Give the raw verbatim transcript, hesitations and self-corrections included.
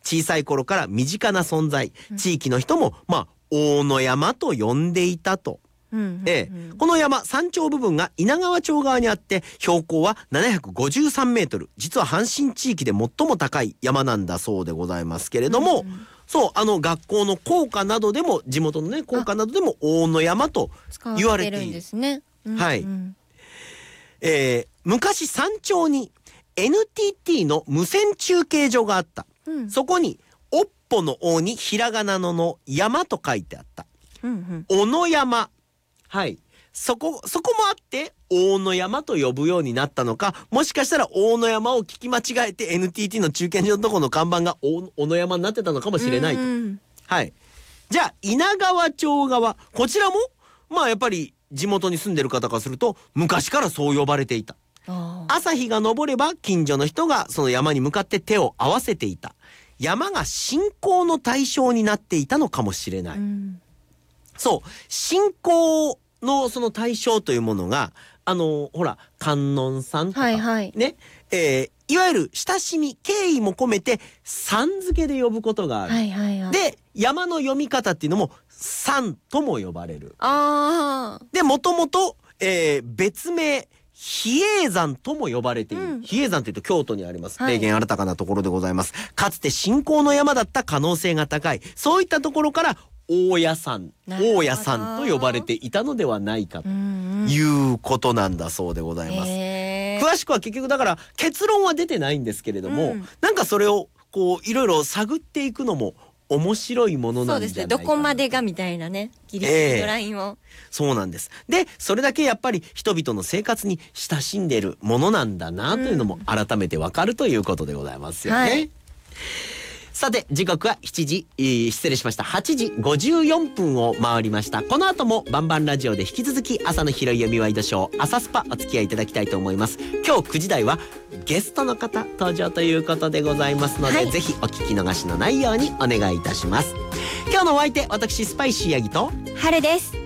小さい頃から身近な存在、地域の人もまあ大野山と呼んでいたと。 うんうんうん、 ええ、この山山頂部分が稲川町側にあって標高はななひゃくごじゅうさんメートル、実は阪神地域で最も高い山なんだそうでございますけれども、うんうん、そうあの学校の校歌などでも地元のね校歌などでも大野山と言われている。 使われてるんですね。うんうん、はい、 えー、昔山頂に エヌティーティー の無線中継所があった、うん、そこにおっぽのおにひらがなのの山と書いてあった、うんうん、小野山、はい、そこそこもあって大野山と呼ぶようになったのか、もしかしたら大野山を聞き間違えて エヌティーティー の中継所のところの看板が小野山になってたのかもしれないと、うんうん、はい。じゃあ稲川町側、こちらもまあやっぱり地元に住んでる方からすると昔からそう呼ばれていた。朝日が昇れば近所の人がその山に向かって手を合わせていた。山が信仰の対象になっていたのかもしれない、うん、そう信仰のその対象というものがあのほら観音さんとか、はいはい、ね、えー、いわゆる親しみ敬意も込めてさん付けで呼ぶことがある、はいはいはい、で山の読み方っていうのも山とも呼ばれる。あでもともと別名比叡山とも呼ばれている、うん、比叡山というと京都にあります、はい、霊源新たかなところでございます。かつて信仰の山だった可能性が高い、そういったところから大谷山大谷山と呼ばれていたのではないかということなんだそうでございます、えー、詳しくは結局だから結論は出てないんですけれども、うん、なんかそれをこういろいろ探っていくのも面白いものなんじゃないかな。そうですね、どこまでがみたいなねギリギリのラインを、えー、そうなんです。でそれだけやっぱり人々の生活に親しんでいるものなんだなというのも改めてわかるということでございますよね、はい、さて時刻はしちじ、えー、失礼しましたはちじごじゅうよんぷんを回りました。この後もバンバンラジオで引き続き朝の拾い読みワイドショー朝スパお付き合いいただきたいと思います。今日くじ台はゲストの方登場ということでございますので、はい、ぜひお聞き逃しのないようにお願いいたします。今日のお相手私スパイシーヤギと春です。